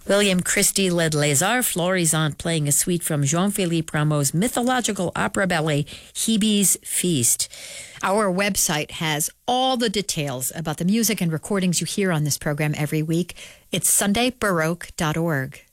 William Christie led Les Arts Florissants, playing a suite from Jean-Philippe Rameau's mythological opera ballet, Hebe's Feast. Our website has all the details about the music and recordings you hear on this program every week. It's sundaybaroque.org.